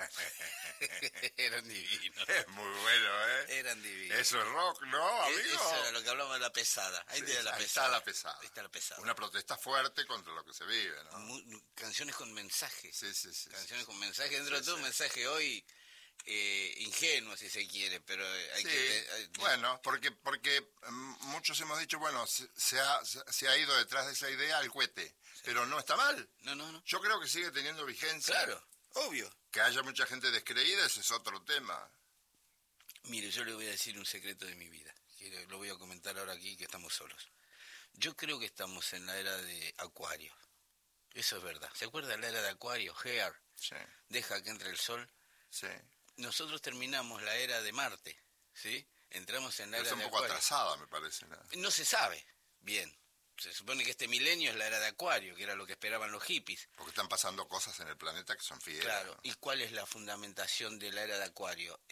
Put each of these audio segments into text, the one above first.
Eran divinos. Es muy bueno, ¿eh? Eran divinos. Eso es rock, ¿no, amigo? Eso era lo que hablábamos de la pesada. Ahí, Sí, la ahí pesada. está la pesada. Ahí está la pesada. Una protesta fuerte contra lo que se vive, ¿no? Canciones con mensaje. Sí. Canciones con mensaje. Dentro de todo un mensaje hoy ingenuo, si se quiere, pero hay que... Bueno, porque muchos hemos dicho, bueno, se ha ido detrás de esa idea al cohete, pero no está mal. No. Yo creo que sigue teniendo vigencia. Claro, obvio. Que haya mucha gente descreída, ese es otro tema. Mire, yo le voy a decir un secreto de mi vida, que lo voy a comentar ahora aquí, que estamos solos. Yo creo que estamos en la era de Acuario. Eso es verdad. ¿Se acuerda de la era de Acuario? Gear. Sí. Deja que entre el sol. Sí. Nosotros terminamos la era de Marte, ¿sí? Entramos en la era de Acuario. Es un poco atrasada, me parece. No se sabe bien. Se supone que este milenio es la era de Acuario, que era lo que esperaban los hippies. Porque están pasando cosas en el planeta que son fieras. Claro. ¿No? ¿Y cuál es la fundamentación de la era de Acuario?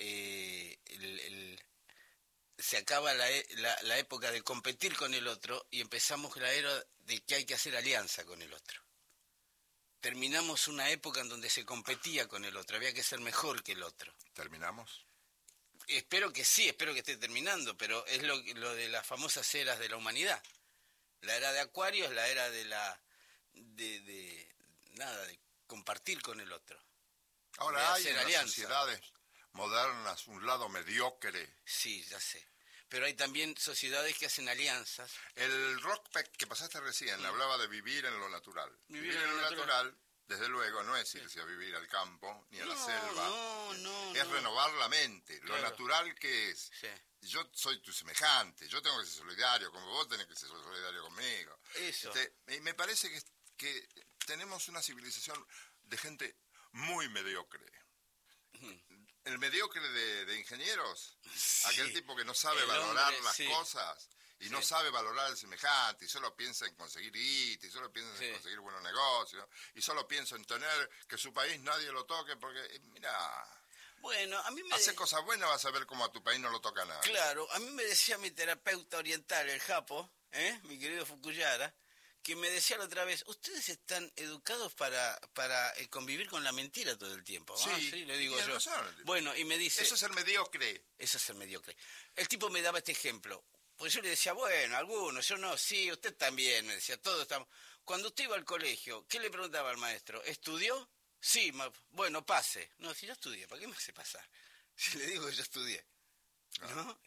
Se acaba la época de competir con el otro y empezamos la era de que hay que hacer alianza con el otro. Terminamos una época en donde se competía con el otro, había que ser mejor que el otro. ¿Terminamos? Espero que sí, espero que esté terminando, pero es lo de las famosas eras de la humanidad. La era de Acuario es la era de compartir con el otro. Ahora hay en las sociedades modernas un lado mediocre. Sí, ya sé. Pero hay también sociedades que hacen alianzas. El rock que pasaste recién hablaba de vivir en lo natural. Vivir en lo natural, desde luego, no es irse a vivir al campo ni a la selva. No. Es renovar la mente. Lo natural que es. Sí. Yo soy tu semejante, yo tengo que ser solidario, como vos tenés que ser solidario conmigo. Eso. Y me parece que tenemos una civilización de gente muy mediocre. El mediocre de ingenieros, aquel tipo que no sabe valorar las cosas y no sabe valorar al semejante y solo piensa en conseguir y solo piensa en conseguir buenos negocios y solo piensa en tener que su país nadie lo toque porque, mira... Bueno, a mí me... Hace cosas buenas, vas a ver cómo a tu país no lo toca nada. Claro, a mí me decía mi terapeuta oriental, el Japo, mi querido Fukuyara, que me decía la otra vez, ustedes están educados para convivir con la mentira todo el tiempo. Sí, sí, le digo yo. Razón. Bueno, y me dice... Eso es el mediocre. Eso es el mediocre. El tipo me daba este ejemplo. Pues yo le decía, bueno, algunos, yo no, sí, usted también, me decía, todos estamos... Cuando usted iba al colegio, ¿qué le preguntaba al maestro? ¿Estudió? Sí, bueno, pase. No, si yo estudié, ¿para qué me hace pasar? Si le digo que yo estudié. ¿No?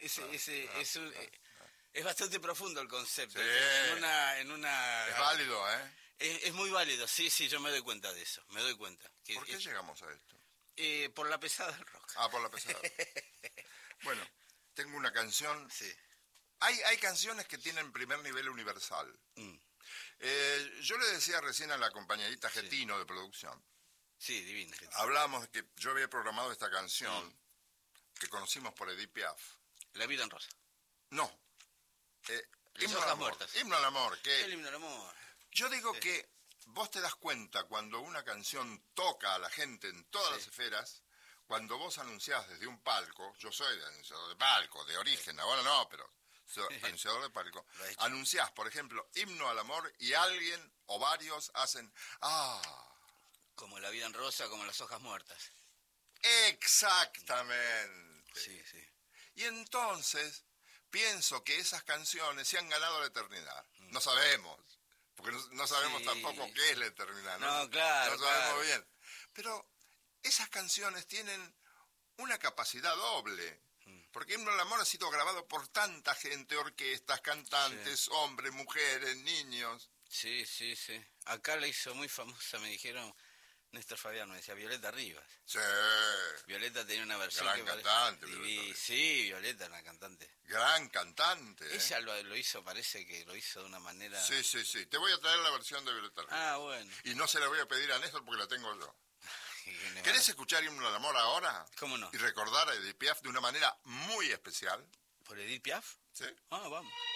Es bastante profundo el concepto. Sí. En una es válido, ¿eh? Es muy válido, sí, yo me doy cuenta de eso, me doy cuenta. ¿Por qué llegamos a esto? Por la pesada del rock. Ah, por la pesada. Bueno, tengo una canción. Sí. Hay canciones que tienen primer nivel universal. Yo le decía recién a la compañerita Getino de producción. Sí, divina. Hablábamos de que yo había programado esta canción que conocimos por Edith Piaf. La vida en rosa. No. Himno al amor. Himno al amor. El himno al amor. Yo digo que vos te das cuenta cuando una canción toca a la gente en todas las esferas, cuando vos anunciás desde un palco, yo soy anunciador de palco, de origen, ahora no, pero soy anunciador de palco, anunciás, por ejemplo, himno al amor y alguien o varios hacen como la vida en rosa, como las hojas muertas. Exactamente. Sí. Y entonces pienso que esas canciones se han ganado la eternidad. No sabemos, porque no sabemos tampoco qué es la eternidad, ¿no? No, claro. No sabemos bien. Pero esas canciones tienen una capacidad doble. Porque Himno al Amor ha sido grabado por tanta gente, orquestas, cantantes, hombres, mujeres, niños. Sí. Acá la hizo muy famosa, me dijeron, Néstor Fabián me decía, Violeta Rivas. Sí. Violeta tenía una versión gran cantante. Sí, Violeta, una cantante. Gran cantante. Ella lo hizo, parece que lo hizo de una manera... Sí. Te voy a traer la versión de Violeta Rivas. Ah, bueno. Y no se la voy a pedir a Néstor porque la tengo yo. ¿Querés escuchar Himno al Amor ahora? ¿Cómo no? Y recordar a Edith Piaf de una manera muy especial. ¿Por Edith Piaf? Sí. Ah, vamos.